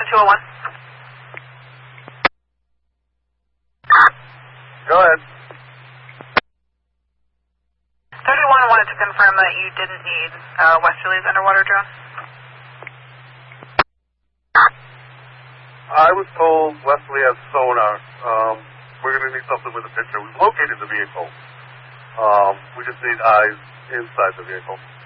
to 201. Go ahead. 31 wanted to confirm that you didn't need Westerly's underwater drone. I was told Westerly has sonar. We're going to need something with a picture. We've located the vehicle. We just need eyes inside the vehicle.